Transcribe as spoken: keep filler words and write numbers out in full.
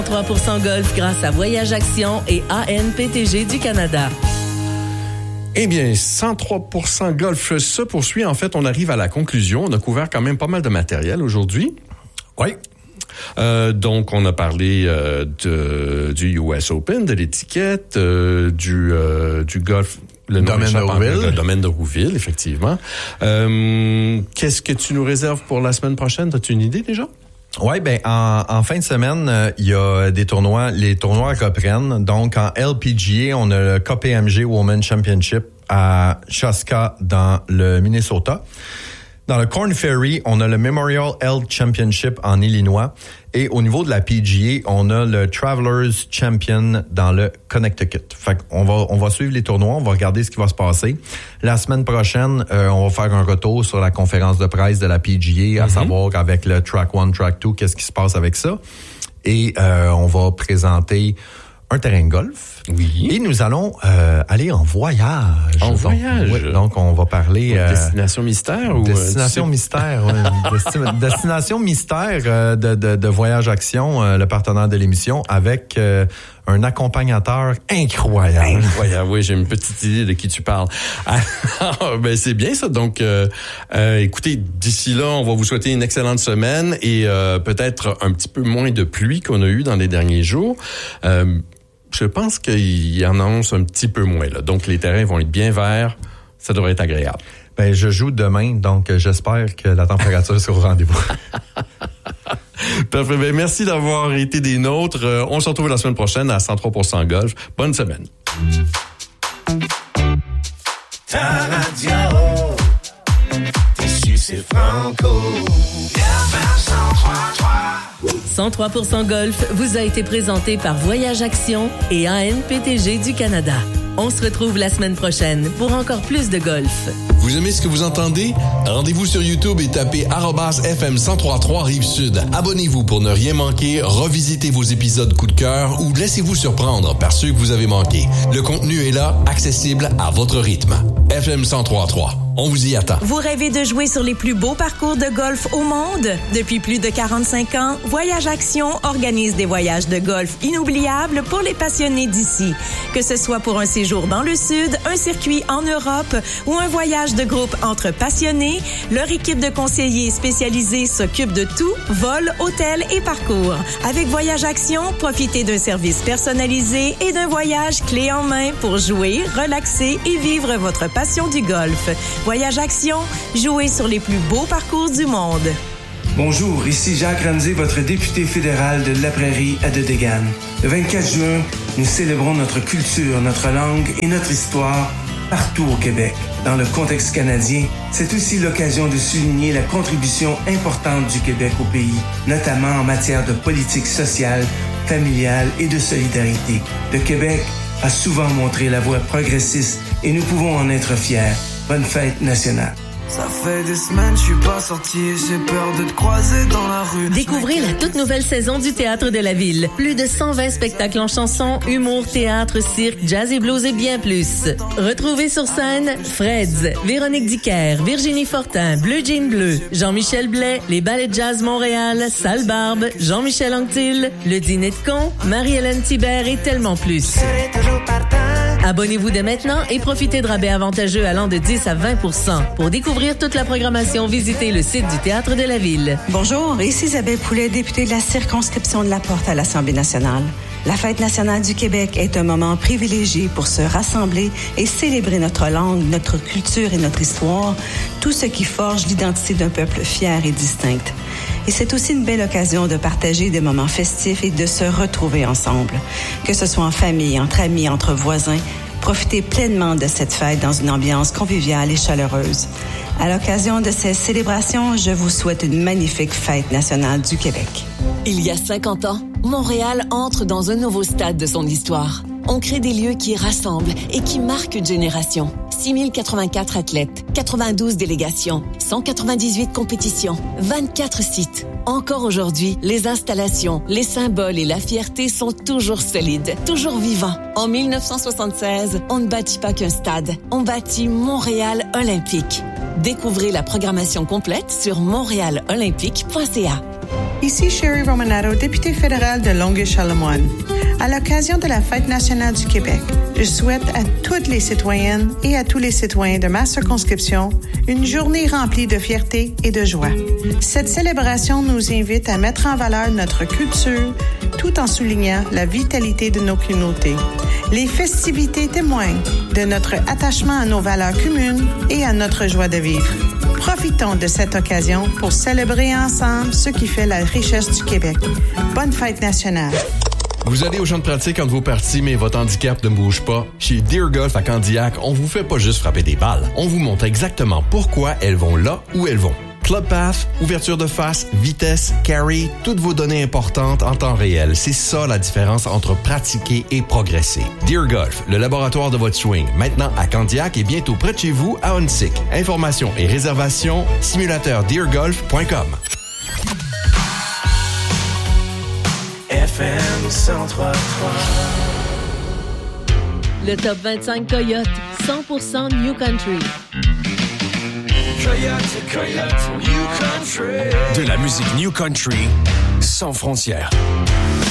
trois pour cent Golf grâce à Voyage Action et A N P T G du Canada. Eh bien, cent trois pour cent Golf se poursuit. En fait, on arrive à la conclusion. On a couvert quand même pas mal de matériel aujourd'hui. Oui. Euh, donc, on a parlé euh, de, du U S Open, de l'étiquette, euh, du, euh, du golf. Le domaine de Rouville. Le domaine de Rouville, effectivement. Euh, qu'est-ce que tu nous réserves pour la semaine prochaine? As-tu une idée déjà? Oui, ben en, en fin de semaine, euh, il y a des tournois. Les tournois reprennent. Donc, en L P G A, on a le K P M G Women's Championship à Chaska dans le Minnesota. Dans le Corn Ferry, on a le Memorial Health Championship en Illinois. Et au niveau de la P G A, on a le Travelers Champion dans le Connecticut. Fait qu'on va, on va suivre les tournois, on va regarder ce qui va se passer. La semaine prochaine, euh, on va faire un retour sur la conférence de presse de la P G A, à mm-hmm. savoir avec le Track un, Track deux, qu'est-ce qui se passe avec ça. Et euh, on va présenter un terrain de golf. Oui. Et nous allons euh, aller en voyage. En donc, voyage. Oui, donc, on va parler... Euh, destination Destination mystère? Ou, destination mystère, oui. Desti- destination mystère euh, de, de, de Voyage Action, euh, le partenaire de l'émission, avec euh, un accompagnateur incroyable. Incroyable, oui, j'ai une petite idée de qui tu parles. Alors, ben, c'est bien ça. Donc, euh, euh, écoutez, d'ici là, on va vous souhaiter une excellente semaine et euh, peut-être un petit peu moins de pluie qu'on a eu dans les derniers jours. Euh, Je pense qu'il y en annonce un petit peu moins, là. Donc, les terrains vont être bien verts. Ça devrait être agréable. Ben, je joue demain, donc j'espère que la température sera au rendez-vous. Parfait. Ben, merci d'avoir été des nôtres. Euh, on se retrouve la semaine prochaine à cent trois pour cent Golf. Bonne semaine. Ta radio, t'es c'est Franco. cent trois pour cent Golf vous a été présenté par Voyage Action et A N P T G du Canada. On se retrouve la semaine prochaine pour encore plus de golf. Vous aimez ce que vous entendez? Rendez-vous sur YouTube et tapez arobase F M cent trois trois Rive-Sud. Abonnez-vous pour ne rien manquer, revisitez vos épisodes coup de cœur ou laissez-vous surprendre par ceux que vous avez manqués. Le contenu est là, accessible à votre rythme. F M cent trois trois. On vous y attend. Vous rêvez de jouer sur les plus beaux parcours de golf au monde? Depuis plus de quarante-cinq ans, Voyage Action organise des voyages de golf inoubliables pour les passionnés d'ici. Que ce soit pour un séjour dans le Sud, un circuit en Europe ou un voyage de groupe entre passionnés, leur équipe de conseillers spécialisés s'occupe de tout, vol, hôtel et parcours. Avec Voyage Action, profitez d'un service personnalisé et d'un voyage clé en main pour jouer, relaxer et vivre votre passion du golf. Voyage Action, jouez sur les plus beaux parcours du monde. Bonjour, ici Jacques Ramsey, votre député fédéral de La Prairie à Dedegan. Le vingt-quatre juin, nous célébrons notre culture, notre langue et notre histoire partout au Québec. Dans le contexte canadien, c'est aussi l'occasion de souligner la contribution importante du Québec au pays, notamment en matière de politique sociale, familiale et de solidarité. Le Québec a souvent montré la voie progressiste et nous pouvons en être fiers. Bonne fête nationale. Ça fait des semaines, je suis pas sorti, j'ai peur de te croiser dans la rue. Découvrez la toute nouvelle saison du Théâtre de la Ville. Plus de cent vingt spectacles en chansons, humour, théâtre, cirque, jazz et blues et bien plus. Retrouvez sur scène Freds, Véronique Dicker, Virginie Fortin, Bleu Jean Bleu, Jean-Michel Blais, les Ballets de Jazz Montréal, Sale Barbe, Jean-Michel Anctil, Le Dîner de Con, Marie-Hélène Thibert et tellement plus. Abonnez-vous dès maintenant et profitez de rabais avantageux allant de dix à vingt pour cent. Pour découvrir toute la programmation, visitez le site du Théâtre de la Ville. Bonjour, ici Isabelle Poulet, députée de la circonscription de La Porte à l'Assemblée nationale. La Fête nationale du Québec est un moment privilégié pour se rassembler et célébrer notre langue, notre culture et notre histoire, tout ce qui forge l'identité d'un peuple fier et distinct. Et c'est aussi une belle occasion de partager des moments festifs et de se retrouver ensemble. Que ce soit en famille, entre amis, entre voisins, profitez pleinement de cette fête dans une ambiance conviviale et chaleureuse. À l'occasion de ces célébrations, je vous souhaite une magnifique Fête nationale du Québec. Il y a cinquante ans, Montréal entre dans un nouveau stade de son histoire. On crée des lieux qui rassemblent et qui marquent une génération. six mille quatre-vingt-quatre athlètes, quatre-vingt-douze délégations, cent quatre-vingt-dix-huit compétitions, vingt-quatre sites. Encore aujourd'hui, les installations, les symboles et la fierté sont toujours solides, toujours vivants. En mille neuf cent soixante-seize, on ne bâtit pas qu'un stade, on bâtit Montréal Olympique. Découvrez la programmation complète sur montréal olympique point c a. Ici Sherry Romanato, députée fédérale de Longueuil-Charlemagne. À l'occasion de la Fête nationale du Québec, je souhaite à toutes les citoyennes et à tous les citoyens de ma circonscription une journée remplie de fierté et de joie. Cette célébration nous invite à mettre en valeur notre culture tout en soulignant la vitalité de nos communautés. Les festivités témoignent de notre attachement à nos valeurs communes et à notre joie de vivre. Profitons de cette occasion pour célébrer ensemble ce qui fait la richesse du Québec. Bonne fête nationale! Vous allez au champ de pratique entre vos parties, mais votre handicap ne bouge pas. Chez Deer Golf à Candiac, on vous fait pas juste frapper des balles. On vous montre exactement pourquoi elles vont là où elles vont. Club Path, ouverture de face, vitesse, carry, toutes vos données importantes en temps réel. C'est ça la différence entre pratiquer et progresser. Deer Golf, le laboratoire de votre swing, maintenant à Candiac et bientôt près de chez vous à Huntsic. Informations et réservations, simulateur deer golf point com. F M cent trois trois. Le Top vingt-cinq Coyote, cent pour cent New Country. Coyote, Coyote, New Country. De la musique New Country sans frontières.